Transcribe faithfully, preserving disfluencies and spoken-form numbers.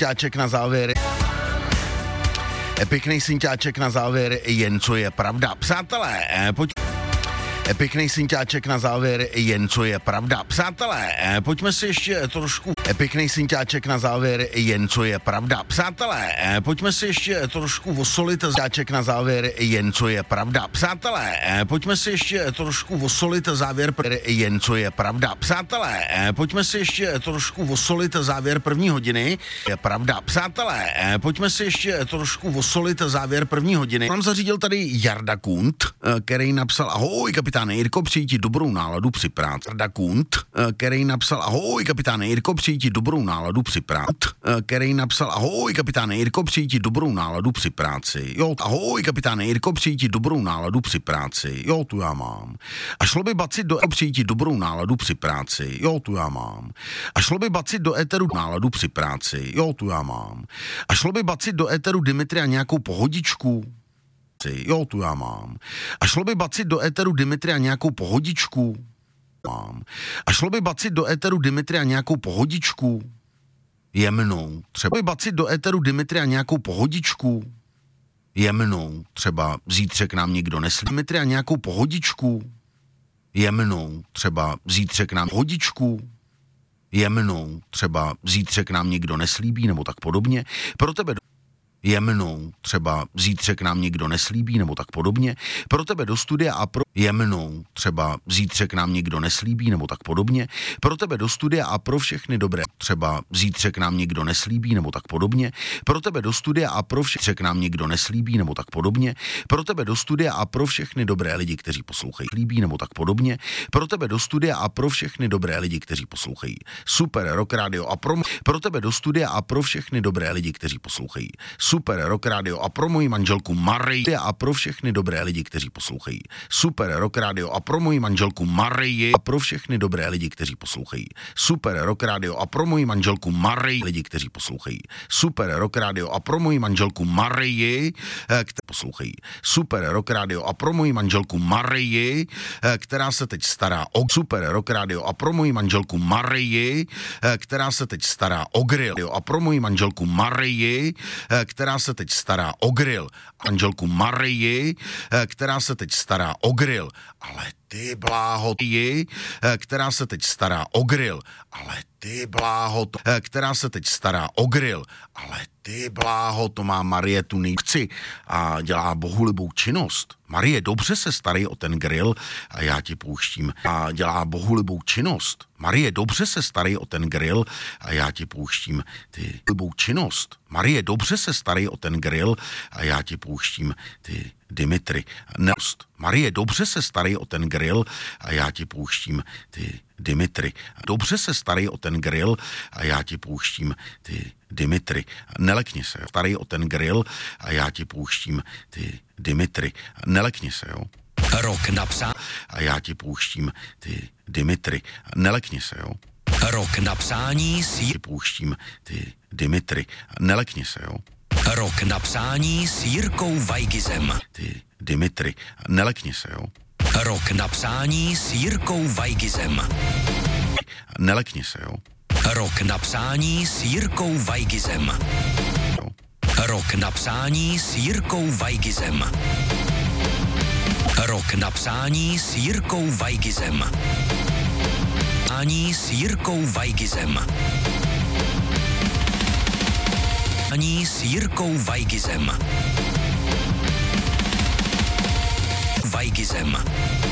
synťáček na závěr. Pěkný synťáček na závěr, jen co je pravda. Přátelé, pojď... Pěkný synťáček na závěr, jen co je pravda. Přátelé, pojďme si ještě trošku... Pěkný synťáček na závěr, jen co je pravda. Přátelé, pojďme si ještě trošku osolit synťáček na závěr, jen co je pravda. Přátelé, pojďme si ještě trošku osolit závěr, jen co je pravda. Přátelé, pojďme si ještě trošku osolit závěr první hodiny. Je pravda. Přátelé, pojďme si ještě trošku osolit závěr první hodiny. Nám zařídil tady Jarda Kund, který napsal: ahoj kapitáne Jirko, přijď ti dobrou náladu při práci. Jarda Kund, který napsal: ahoj kapitáne Jirko, přijď ti dobrou náladu při práci. Který napsal: ahoj kapitáne Jirko, přijď ti dobrou náladu při práci. Jo, ahoj kapitáne Jirko, přijď ti dobrou náladu při práci. Jo, tu já mám. A šlo by bacit do přijď ti dobrou náladu při práci. Jo, tu já mám. A šlo by bacit do éteru náladu při práci. Jo, tu já mám. A šlo by bacit do éteru Dimitria nějakou pohodičku. Jo, tu já mám. A šlo by bacit do éteru Dimitria nějakou pohodičku. Mám. A šlo by bacit do éteru Dimitria nějakou pohodičku. Jemnou. Třeba by bacit do éteru Dimitria nějakou pohodičku. Jemnou. Třeba zítřek nám někdo neslí. Dimitria nějakou pohodičku. Jemnou. Třeba zítřek nám pohodičku. Jemnou. Třeba zítřek nám někdo neslíbí nebo tak podobně. Pro tebe jemnou, třeba zítřek nám někdo neslíbí nebo tak podobně, pro tebe do studia a pro jemnou, třeba zítřek nám někdo neslíbí nebo tak podobně, pro tebe do studia a pro všechny dobré, třeba zítřek nám někdo neslíbí nebo tak podobně, pro tebe do studia a pro všechny nám někdo neslíbí nebo tak podobně, pro tebe do studia a pro všechny dobré lidi, kteří poslouchají, líbí nebo tak podobně, pro tebe do studia a pro všechny dobré lidi, kteří poslouchají. Super Rock Radio a pro, pro tebe do studia a pro všechny dobré lidi, kteří poslouchají. Super Rock Radio a pro moji manželku Marii a pro všechny dobré lidi, kteří poslouchají. Super Rock Radio a pro moji manželku Marii a pro všechny dobré lidi, kteří poslouchají. Super Rock Radio a pro moji manželku Marii, lidi, kteří poslouchají. Super Rock Radio a pro moji manželku Marii, kteří poslouchají. Super Rock Radio a pro moji manželku Marii, která se teď stará o Super Rock Radio a pro moji manželku Marii, která se teď stará o grill a pro moji manželku Marii, která se teď stará o grill. Manželku Marii, která se teď stará o grill. Ale ty bláho, ty, která se teď stará o grill. Ale ty bláho, která se teď stará o grill. Ale ty bláho, to má Marie tu nejchci a dělá bohulibou činnost. Marie, dobře se starej o ten grill a já ti pouštím. A dělá bohulibou činnost. Marie, dobře se starej o ten grill a já ti pouštím ty bohulibou činnost. Marie, dobře se starej o ten grill a já ti pouštím ty Dimitri. Neost. Marie, dobře se starej o ten grill a já ti pouštím ty Dimitri. Dobře se starej o ten grill a já ti pouštím ty Dimitri. Nelekni se, starej o ten grill a já ti pouštím ty Dimitri. Nelekni se, jo. Rok napsá. A já ti pouštím ty Dimitri. Nelekni se, jo. Rok napsání s Ti pouštím ty Dimitri. Nelekni se, jo. Rok napsání s Jirkou Vajgizem. Ty Dimitri. Nelekni se, jo. Rok napsání s Jirkou Vajgizem. Nelekni se, jo. Rok napsání s Jirkou Vajgizem. Jo. Rok napsání s Jirkou Vajgizem. Rok napsání s Jirkou Vajgizem. Ani s Jirkou Vajgizem. Ani s Jirkou Vajgizem. Vajgizem.